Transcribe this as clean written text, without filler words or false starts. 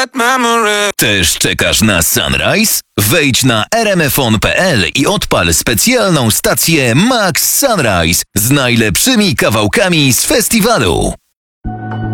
bad memory. Też czekasz na Sunrise? Wejdź na rmfon.pl i odpal specjalną stację Max Sunrise z najlepszymi kawałkami z festiwalu.